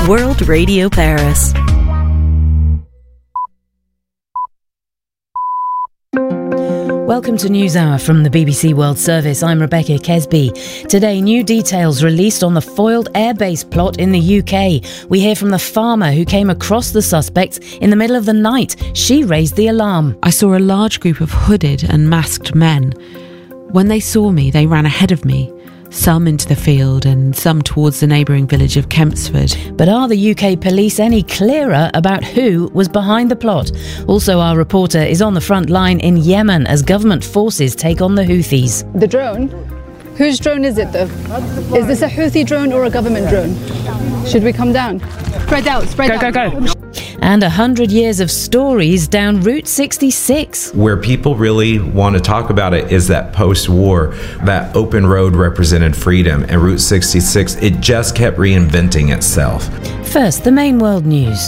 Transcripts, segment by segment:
World Radio Paris. Welcome to NewsHour from the BBC World Service. I'm Rebecca Kesby. Today, new details released on the foiled airbase plot in the UK. We hear from the farmer who came across the suspects in the middle of the night. She raised the alarm. I saw a large group of hooded and masked men. When they saw me, they ran ahead of me. Some into the field and some towards the neighbouring village of Kempsford. But are the UK police any clearer about who was behind the plot? Also, our reporter is on the front line in Yemen as government forces take on the Houthis. The drone? Whose drone is it though? Is this a Houthi drone or a government drone? Should we come down? Spread out, spread out. Go. And 100 years of stories down Route 66. Where people really want to talk about it is that post-war, that open road represented freedom, and Route 66, it just kept reinventing itself. First, the main world news.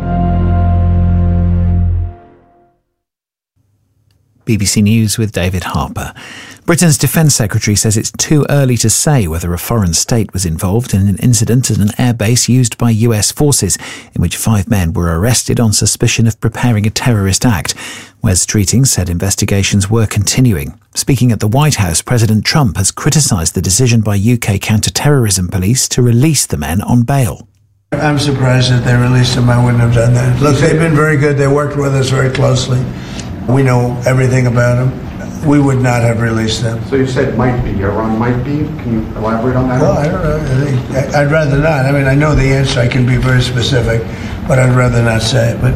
BBC News with David Harper. Britain's Defence Secretary says it's too early to say whether a foreign state was involved in an incident at an airbase used by US forces, in which 5 men were arrested on suspicion of preparing a terrorist act. Wes Streeting said investigations were continuing. Speaking at the White House, President Trump has criticised the decision by UK counter-terrorism police to release the men on bail. I'm surprised that they released them. I wouldn't have done that. Look, they've been very good. They worked with us very closely. We know everything about them. We would not have released them. So you said might be. Iran might be. Can you elaborate on that? Well, I don't know. I'd rather not. I mean, I know the answer. I can be very specific, but I'd rather not say it. But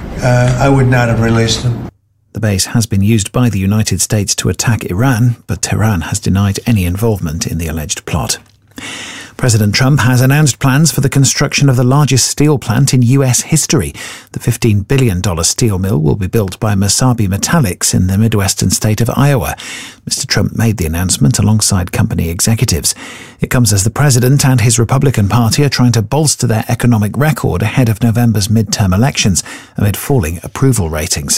I would not have released them. The base has been used by the United States to attack Iran, but Tehran has denied any involvement in the alleged plot. President Trump has announced plans for the construction of the largest steel plant in US history. The $15 billion steel mill will be built by Mesabi Metallics in the Midwestern state of Iowa. Mr. Trump made the announcement alongside company executives. It comes as the president and his Republican Party are trying to bolster their economic record ahead of November's midterm elections amid falling approval ratings.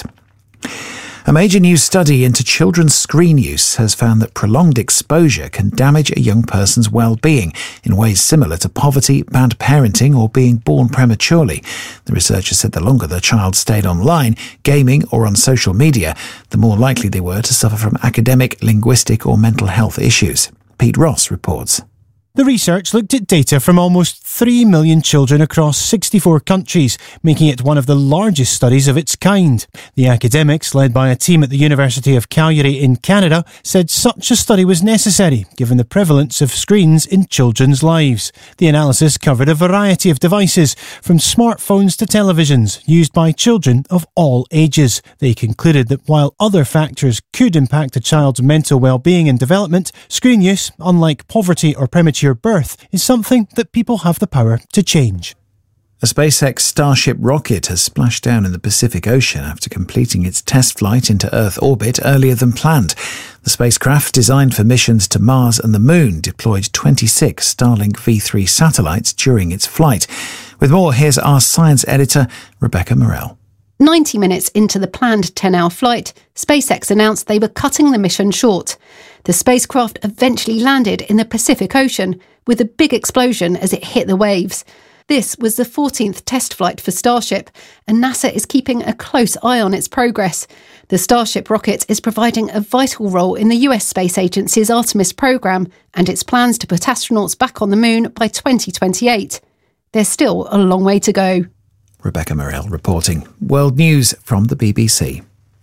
A major new study into children's screen use has found that prolonged exposure can damage a young person's well-being in ways similar to poverty, bad parenting, or being born prematurely. The researchers said the longer the child stayed online, gaming, or on social media, the more likely they were to suffer from academic, linguistic, or mental health issues. Pete Ross reports. The research looked at data from almost 3 million children across 64 countries, making it one of the largest studies of its kind. The academics, led by a team at the University of Calgary in Canada, said such a study was necessary, given the prevalence of screens in children's lives. The analysis covered a variety of devices, from smartphones to televisions, used by children of all ages. They concluded that while other factors could impact a child's mental well-being and development, screen use, unlike poverty or premature birth, is something that people have the power to change. A SpaceX Starship rocket has splashed down in the Pacific Ocean after completing its test flight into Earth orbit earlier than planned. The spacecraft, designed for missions to Mars and the Moon, deployed 26 Starlink V3 satellites during its flight. With more, here's our science editor, Rebecca Morell. 90 minutes into the planned 10-hour flight, SpaceX announced they were cutting the mission short. The spacecraft eventually landed in the Pacific Ocean with a big explosion as it hit the waves. This was the 14th test flight for Starship, and NASA is keeping a close eye on its progress. The Starship rocket is providing a vital role in the US Space Agency's Artemis program and its plans to put astronauts back on the Moon by 2028. There's still a long way to go. Rebecca Morell reporting. World News from the BBC.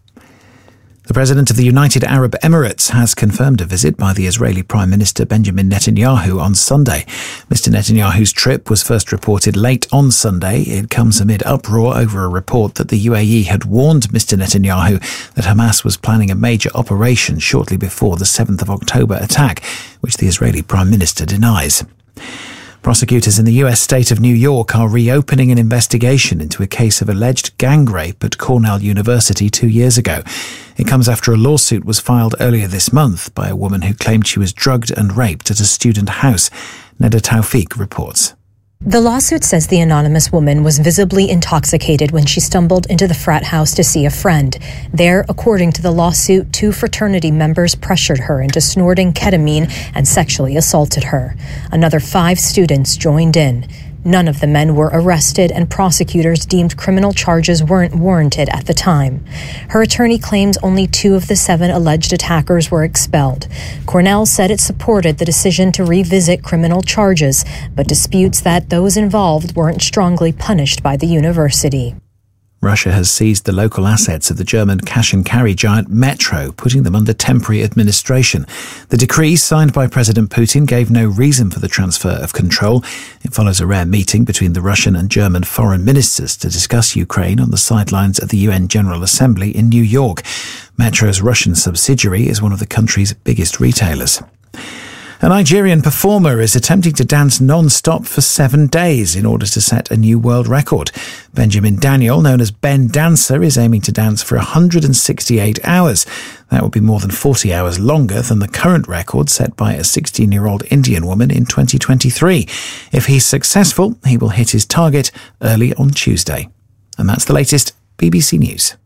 The President of the United Arab Emirates has confirmed a visit by the Israeli Prime Minister Benjamin Netanyahu on Sunday. Mr. Netanyahu's trip was first reported late on Sunday. It comes amid uproar over a report that the UAE had warned Mr. Netanyahu that Hamas was planning a major operation shortly before the 7th of October attack, which the Israeli Prime Minister denies. Prosecutors in the US state of New York are reopening an investigation into a case of alleged gang rape at Cornell University 2 years ago. It comes after a lawsuit was filed earlier this month by a woman who claimed she was drugged and raped at a student house. Neda Tawfiq reports. The lawsuit says the anonymous woman was visibly intoxicated when she stumbled into the frat house to see a friend. There, according to the lawsuit, 2 fraternity members pressured her into snorting ketamine and sexually assaulted her. Another 5 students joined in. None of the men were arrested, and prosecutors deemed criminal charges weren't warranted at the time. Her attorney claims only 2 of the 7 alleged attackers were expelled. Cornell said it supported the decision to revisit criminal charges, but disputes that those involved weren't strongly punished by the university. Russia has seized the local assets of the German cash-and-carry giant Metro, putting them under temporary administration. The decree, signed by President Putin, gave no reason for the transfer of control. It follows a rare meeting between the Russian and German foreign ministers to discuss Ukraine on the sidelines of the UN General Assembly in New York. Metro's Russian subsidiary is one of the country's biggest retailers. A Nigerian performer is attempting to dance non-stop for 7 days in order to set a new world record. Benjamin Daniel, known as Ben Dancer, is aiming to dance for 168 hours. That would be more than 40 hours longer than the current record set by a 16-year-old Indian woman in 2023. If he's successful, he will hit his target early on Tuesday. And that's the latest BBC News.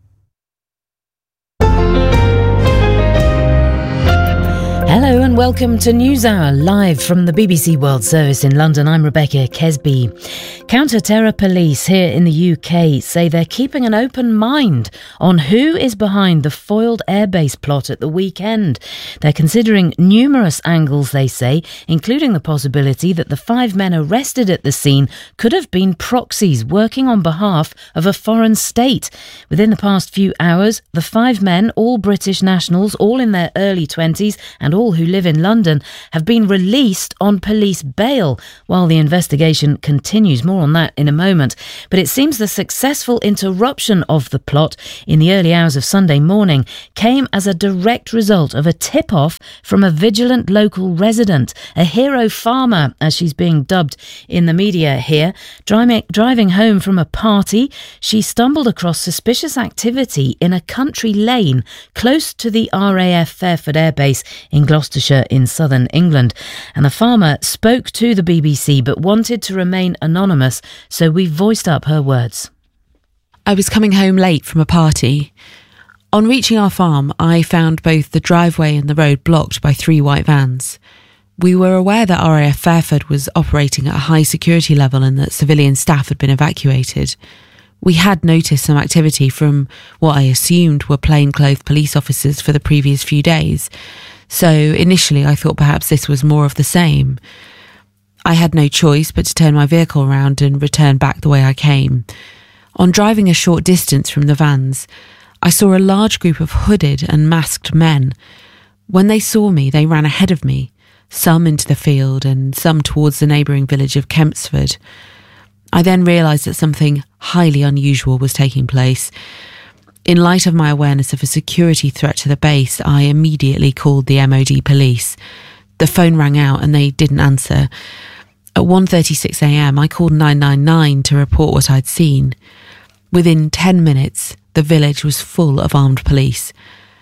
Hello and welcome to NewsHour, live from the BBC World Service in London. I'm Rebecca Kesby. Counter-terror police here in the UK say they're keeping an open mind on who is behind the foiled airbase plot at the weekend. They're considering numerous angles, they say, including the possibility that the 5 men arrested at the scene could have been proxies working on behalf of a foreign state. Within the past few hours, the 5 men, all British nationals, all in their early 20s and all who live in London, have been released on police bail while the investigation continues. More on that in a moment. But it seems the successful interruption of the plot in the early hours of Sunday morning came as a direct result of a tip-off from a vigilant local resident, a hero farmer, as she's being dubbed in the media here. Driving home from a party, she stumbled across suspicious activity in a country lane close to the RAF Fairford Air Base in Gloucestershire in southern England. And the farmer spoke to the BBC but wanted to remain anonymous, so we voiced up her words. I was coming home late from a party. On reaching our farm, I found both the driveway and the road blocked by 3 white vans. We were aware that RAF Fairford was operating at a high security level and that civilian staff had been evacuated. We had noticed some activity from what I assumed were plainclothes police officers for the previous few days, so initially I thought perhaps this was more of the same. I had no choice but to turn my vehicle around and return back the way I came. On driving a short distance from the vans, I saw a large group of hooded and masked men. When they saw me, they ran ahead of me, some into the field and some towards the neighbouring village of Kempsford. I then realised that something highly unusual was taking place. In light of my awareness of a security threat to the base, I immediately called the MOD police. The phone rang out and they didn't answer. At 1:36 a.m, I called 999 to report what I'd seen. Within 10 minutes, the village was full of armed police.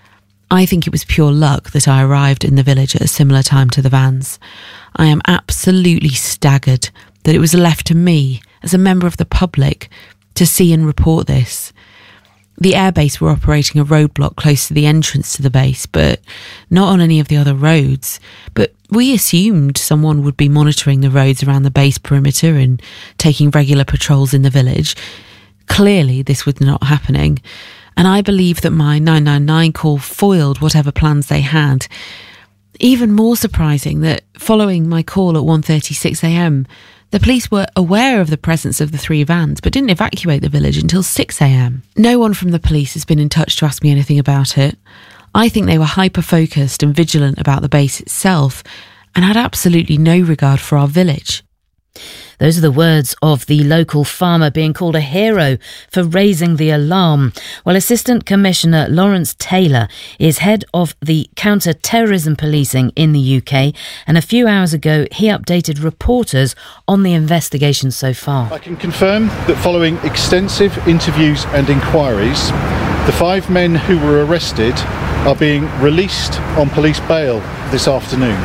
I think it was pure luck that I arrived in the village at a similar time to the vans. I am absolutely staggered that it was left to me, as a member of the public, to see and report this. The airbase were operating a roadblock close to the entrance to the base, but not on any of the other roads. But we assumed someone would be monitoring the roads around the base perimeter and taking regular patrols in the village. Clearly, this was not happening, and I believe that my 999 call foiled whatever plans they had. Even more surprising that following my call at 1:36 a.m, the police were aware of the presence of the 3 vans, but didn't evacuate the village until 6 a.m. No one from the police has been in touch to ask me anything about it. I think they were hyper-focused and vigilant about the base itself and had absolutely no regard for our village. Those are the words of the local farmer being called a hero for raising the alarm. Well, Assistant Commissioner Lawrence Taylor is head of the counter-terrorism policing in the UK, and a few hours ago he updated reporters on the investigation so far. I can confirm that following extensive interviews and inquiries, the 5 men who were arrested are being released on police bail this afternoon.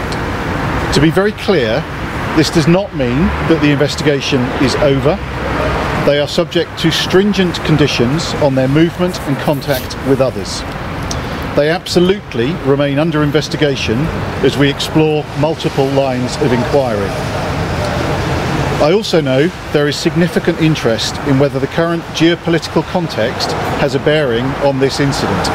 To be very clear, this does not mean that the investigation is over. They are subject to stringent conditions on their movement and contact with others. They absolutely remain under investigation as we explore multiple lines of inquiry. I also know there is significant interest in whether the current geopolitical context has a bearing on this incident.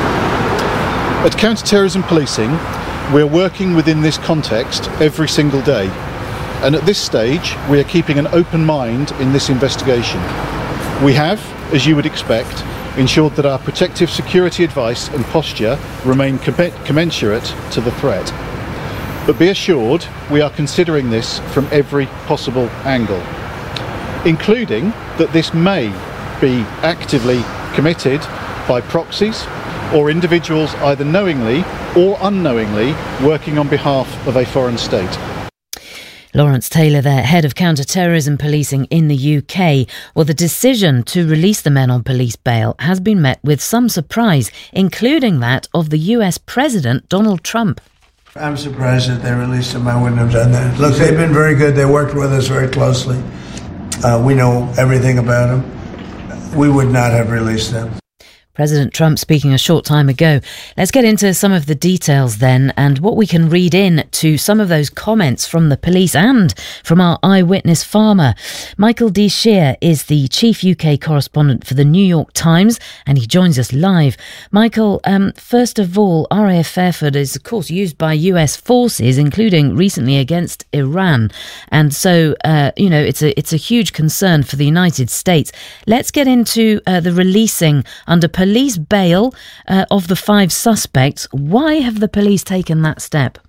At Counter-Terrorism Policing, we're working within this context every single day, and at this stage we are keeping an open mind in this investigation. We have, as you would expect, ensured that our protective security advice and posture remain commensurate to the threat. But be assured, we are considering this from every possible angle, including that this may be actively committed by proxies or individuals either knowingly or unknowingly working on behalf of a foreign state. Lawrence Taylor there, head of counter-terrorism policing in the UK. Well, the decision to release the men on police bail has been met with some surprise, including that of the US President Donald Trump. I'm surprised that they released them. I wouldn't have done that. Look, they've been very good. They worked with us very closely. We know everything about them. We would not have released them. President Trump speaking a short time ago. Let's get into some of the details then and what we can read in to some of those comments from the police and from our eyewitness farmer. Michael D. Shear is the chief UK correspondent for the New York Times and he joins us live. Michael, first of all, RAF Fairford is of course used by US forces, including recently against Iran. And so, it's a huge concern for the United States. Let's get into the releasing under police bail of the 5 suspects. Why have the police taken that step?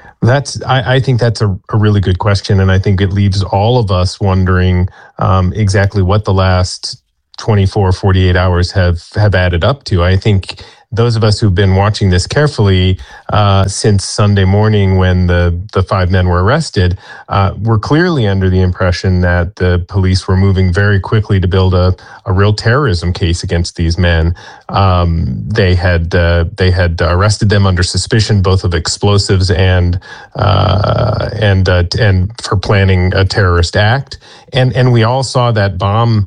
I think that's a really good question, and I think it leaves all of us wondering exactly what the last 24, 48 hours have added up to. I think those of us who've been watching this carefully since Sunday morning when the 5 men were arrested, were clearly under the impression that the police were moving very quickly to build a real terrorism case against these men. They had arrested them under suspicion both of explosives and for planning a terrorist act. And we all saw that bomb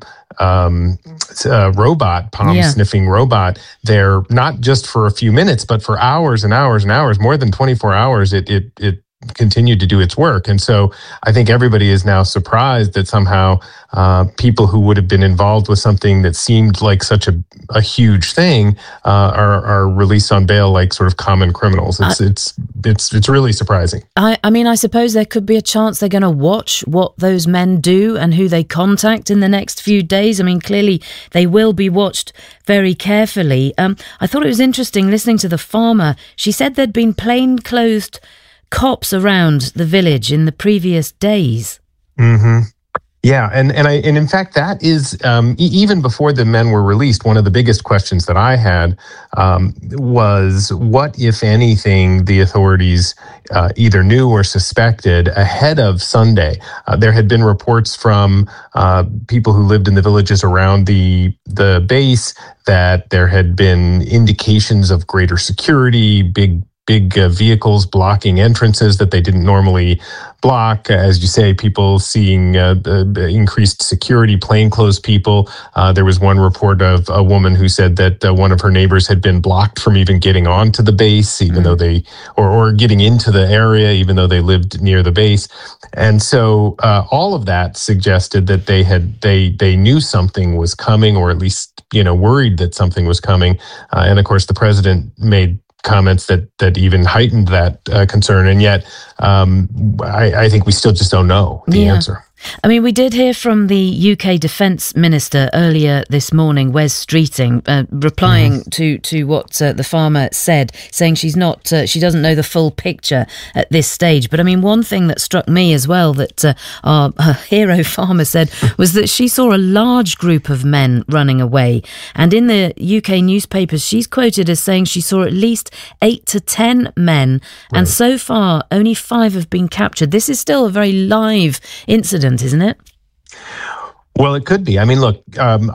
robot, sniffing robot there, not just for a few minutes, but for hours and hours and hours, more than 24 hours, it continued to do its work. And so I think everybody is now surprised that somehow people who would have been involved with something that seemed like such a huge thing are released on bail like sort of common criminals. It's really surprising. I suppose there could be a chance they're going to watch what those men do and who they contact in the next few days. I mean, clearly they will be watched very carefully. I thought it was interesting listening to the farmer. She said there'd been plainclothed cops around the village in the previous days. Mm-hmm. Yeah, and in fact, that is even before the men were released. One of the biggest questions that I had was what, if anything, the authorities either knew or suspected ahead of Sunday. There had been reports from people who lived in the villages around the base that there had been indications of greater security, big vehicles blocking entrances that they didn't normally block. As you say, people seeing increased security, plainclothes people. There was one report of a woman who said that one of her neighbors had been blocked from even getting onto the base, even though they, or getting into the area, even though they lived near the base. And so all of that suggested that they knew something was coming, or at least, worried that something was coming. And of course, the president made comments that even heightened that concern. And yet, I think we still just don't know the answer. I mean, we did hear from the UK Defence Minister earlier this morning, Wes Streeting, replying to what the farmer said, saying she doesn't know the full picture at this stage. But I mean, one thing that struck me as well that our hero farmer said was that she saw a large group of men running away. And in the UK newspapers, she's quoted as saying she saw at least 8 to 10 men. Right. And so far, only 5 have been captured. This is still a very live incident, isn't it? Well, it could be. I mean, look,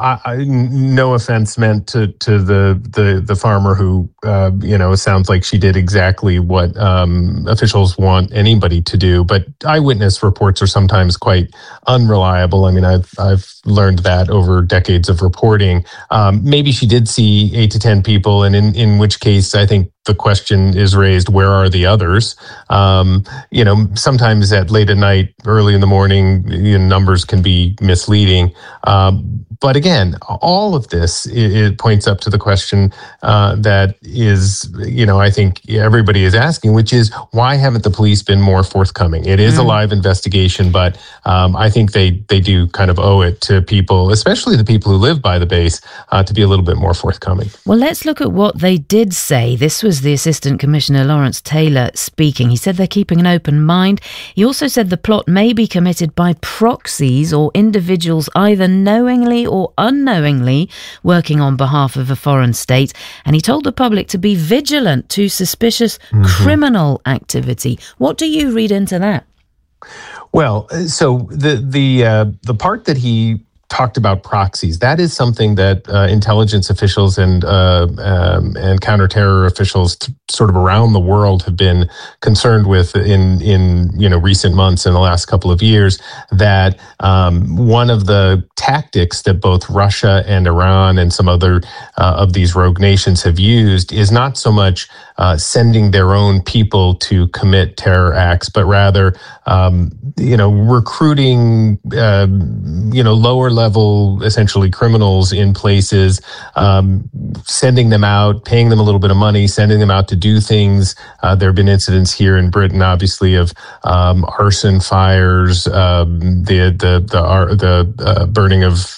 no offense meant to the farmer who, it sounds like she did exactly what officials want anybody to do. But eyewitness reports are sometimes quite unreliable. I mean, I've learned that over decades of reporting. Maybe she did see 8 to 10 people, and in which case, I think the question is raised, where are the others? Sometimes at late at night, early in the morning, numbers can be misleading. But again, all of this, it points up to the question that is, I think everybody is asking, which is, why haven't the police been more forthcoming? It is a live investigation, but I think they do kind of owe it to people, especially the people who live by the base, to be a little bit more forthcoming. Well, let's look at what they did say. This was the Assistant Commissioner Lawrence Taylor speaking. He said they're keeping an open mind. He also said the plot may be committed by proxies or individuals either knowingly or unknowingly working on behalf of a foreign state. And he told the public to be vigilant to suspicious criminal activity. What do you read into that? Well, so the part that he talked about proxies, that is something that intelligence officials and counterterror officials sort of around the world have been concerned with in recent months in the last couple of years, that one of the tactics that both Russia and Iran and some other of these rogue nations have used is not so much sending their own people to commit terror acts, but rather recruiting lower level, essentially criminals in places, sending them out, paying them a little bit of money, sending them out to do things. There have been incidents here in Britain, obviously, of arson fires, the burning of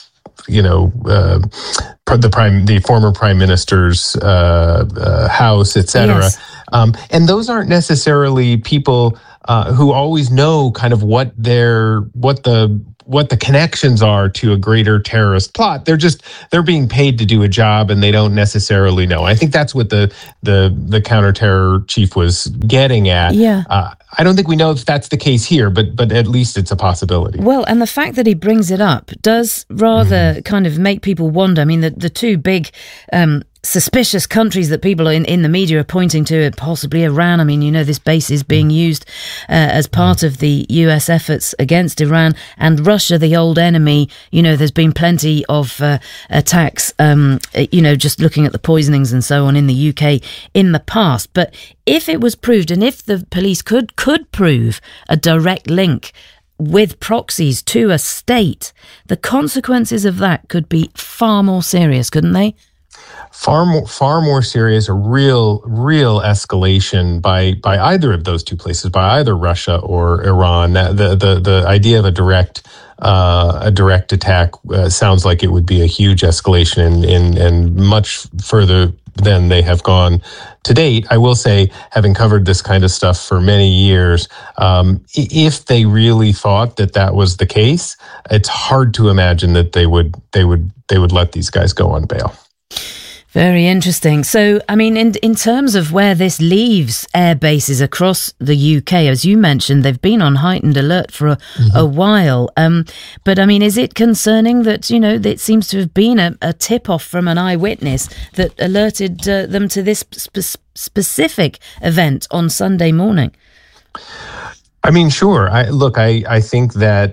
the former prime minister's house, etc. Yes. And those aren't necessarily people who always know kind of what the connections are to a greater terrorist plot. They're being paid to do a job, and they don't necessarily know. I think that's what the counterterror chief was getting at. Yeah. I don't think we know if that's the case here, but at least it's a possibility. Well, and the fact that he brings it up does rather kind of make people wonder. I mean, the two big suspicious countries that people in the media are pointing to, possibly Iran. I mean, this base is being used as part of the US efforts against Iran, and Russia, the old enemy. There's been plenty of attacks, just looking at the poisonings and so on in the UK in the past. But if it was proved, and if the police could prove a direct link with proxies to a state, the consequences of that could be far more serious, couldn't they? Far more serious, a real escalation by either of those two places, by either Russia or Iran. The idea of a direct attack sounds like it would be a huge escalation and much further than they have gone to date. I will say, having covered this kind of stuff for many years, if they really thought that was the case, it's hard to imagine that they would let these guys go on bail. Very interesting. So, I mean, in terms of where this leaves air bases across the UK, as you mentioned, they've been on heightened alert for a while. But, I mean, is it concerning that, it seems to have been a tip-off from an eyewitness that alerted them to this specific event on Sunday morning? I mean, sure. I think that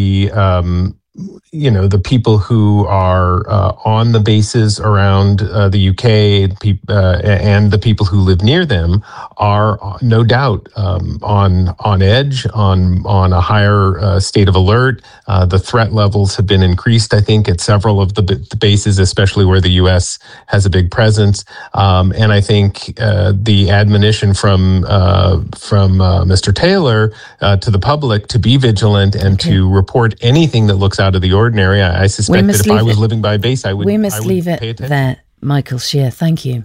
the people who are on the bases around the UK and the people who live near them are no doubt on edge, on a higher state of alert. The threat levels have been increased, I think, at several of the bases, especially where the US has a big presence. And I think the admonition from Mr. Taylor to the public to be vigilant and to report anything that looks out of the ordinary. I suspect that if I was living by a base, I would. We must leave it there, Michael Shear. Thank you.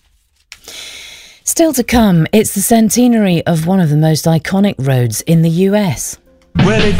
Still to come, it's the centenary of one of the most iconic roads in the US. Well,